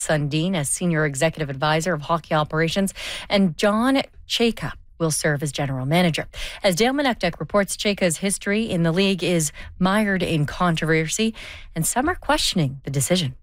Sundin as Senior Executive Advisor of Hockey Operations, and John Chayka will serve as General Manager. As Dale Manukduk reports, Chayka's history in the league is mired in controversy, and some are questioning the decision.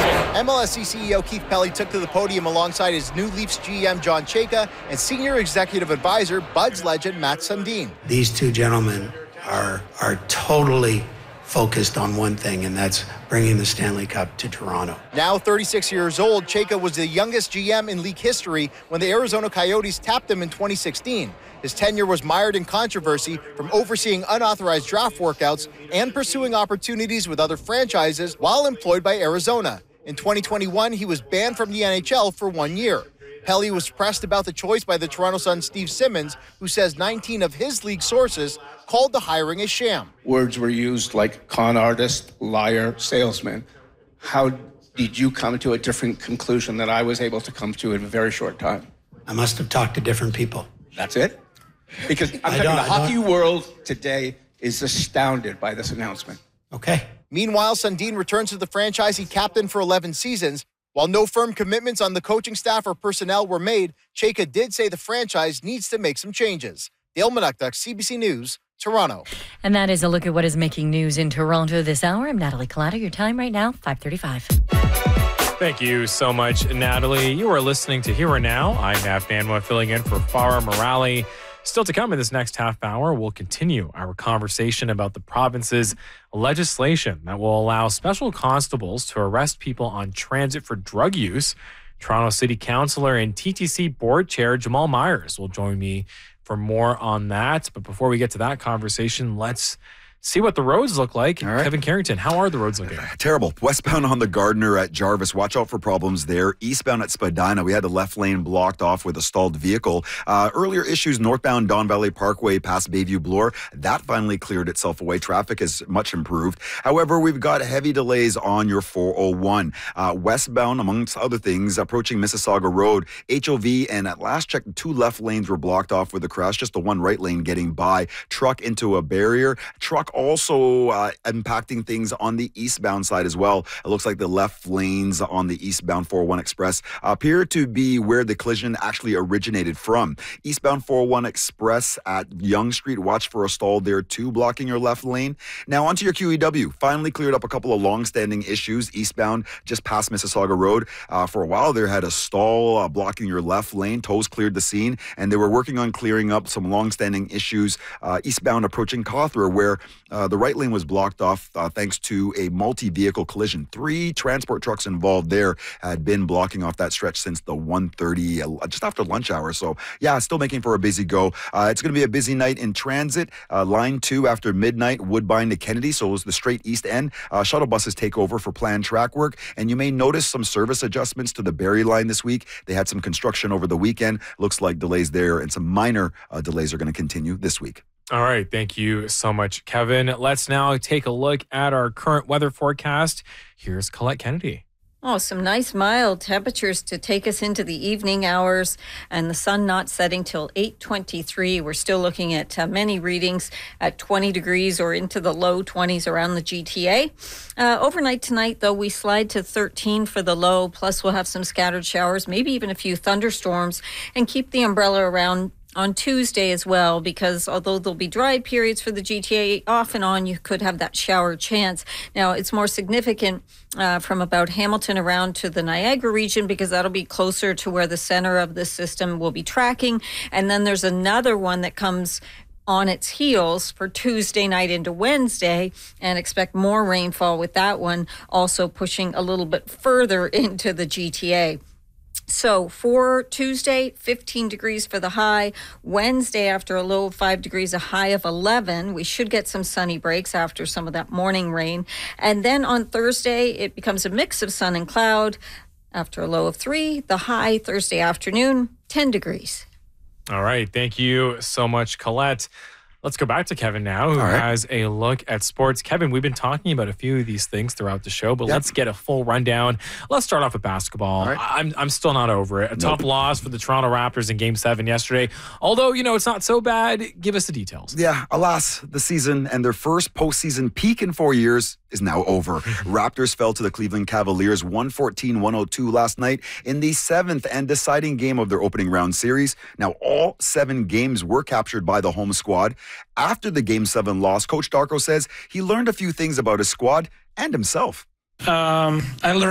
MLSE CEO Keith Pelly took to the podium alongside his new Leafs GM John Chayka and Senior Executive Advisor Buds legend Matt Sundin. These two gentlemen are totally focused on one thing, and that's bringing the Stanley Cup to Toronto. Now 36 years old, Chayka was the youngest GM in league history when the Arizona Coyotes tapped him in 2016. His tenure was mired in controversy from overseeing unauthorized draft workouts and pursuing opportunities with other franchises while employed by Arizona. In 2021, he was banned from the NHL for 1 year. Pelly was pressed about the choice by the Toronto Sun's Steve Simmons, who says 19 of his league sources called the hiring a sham. Words were used like con artist, liar, salesman. How did you come to a different conclusion that I was able to come to in a very short time? I must have talked to different people. That's it? Because I'm telling you, the hockey world today is astounded by this announcement. Okay. Meanwhile, Sundin returns to the franchise he captained for 11 seasons. While no firm commitments on the coaching staff or personnel were made, Chayka did say the franchise needs to make some changes. Dale Manukduk, CBC News, Toronto. And that is a look at what is making news in Toronto this hour. I'm Natalie Collada. Your time right now, 5:35. Thank you so much, Natalie. You are listening to Here and Now. I'm Nav Banwa, filling in for Farah Morale. Still to come in this next half hour, we'll continue our conversation about the province's legislation that will allow special constables to arrest people on transit for drug use. Toronto City Councillor and TTC Board Chair Jamal Myers will join me for more on that. But before we get to that conversation, let's see what the roads look like. Right. Kevin Carrington, how are the roads looking? Terrible. Westbound on the Gardiner at Jarvis. Watch out for problems there. Eastbound at Spadina, we had the left lane blocked off with a stalled vehicle. Earlier issues northbound Don Valley Parkway past Bayview Bloor. That finally cleared itself away. Traffic is much improved. However, we've got heavy delays on your 401. Westbound, amongst other things, approaching Mississauga Road. HOV, and at last check, 2 left lanes were blocked off with a crash. Just the 1 right lane getting by. Truck into a barrier. Truck also impacting things on the eastbound side as well. It looks like the left lanes on the eastbound 401 Express appear to be where the collision actually originated from. Eastbound 401 Express at Yonge Street, watch for a stall there too, blocking your left lane. Now onto your QEW. Finally cleared up a couple of long-standing issues eastbound just past Mississauga Road. For a while there had a stall blocking your left lane. Tows cleared the scene, and they were working on clearing up some long-standing issues eastbound approaching Cawthra, where the right lane was blocked off thanks to a multi-vehicle collision. 3 transport trucks involved there had been blocking off that stretch since the 1:30, just after lunch hour. So, yeah, still making for a busy go. It's going to be a busy night in transit. Line 2 after midnight, Woodbine to Kennedy, so it was the straight east end. Shuttle buses take over for planned track work, and you may notice some service adjustments to the Barrie line this week. They had some construction over the weekend. Looks like delays there, and some minor delays are going to continue this week. All right. Thank you so much, Kevin. Let's now take a look at our current weather forecast. Here's Colette Kennedy. Oh, some nice mild temperatures to take us into the evening hours, and the sun not setting till 8:23. We're still looking at many readings at 20 degrees or into the low 20s around the GTA. Overnight tonight, though, we slide to 13 for the low, plus we'll have some scattered showers, maybe even a few thunderstorms, and keep the umbrella around on Tuesday as well, because although there'll be dry periods for the GTA, off and on you could have that shower chance. Now, it's more significant from about Hamilton around to the Niagara region, because that'll be closer to where the center of the system will be tracking. And then there's another one that comes on its heels for Tuesday night into Wednesday, and expect more rainfall with that one also pushing a little bit further into the GTA. So for Tuesday, 15 degrees for the high. Wednesday, after a low of 5 degrees, a high of 11. We should get some sunny breaks after some of that morning rain. And then on Thursday, it becomes a mix of sun and cloud. After a low of 3, the high Thursday afternoon, 10 degrees. All right. Thank you so much, Colette. Let's go back to Kevin now, who has a look at sports. Kevin, we've been talking about a few of these things throughout the show, but let's get a full rundown. Let's start off with basketball. I'm still not over it. A tough loss for the Toronto Raptors in Game 7 yesterday. Although, it's not so bad. Give us the details. Yeah, alas, the season and their first postseason peak in 4 years is now over. Raptors fell to the Cleveland Cavaliers 114-102 last night in the 7th and deciding game of their opening round series. Now, all 7 games were captured by the home squad. After the Game 7 loss, Coach Darko says he learned a few things about his squad and himself. I learned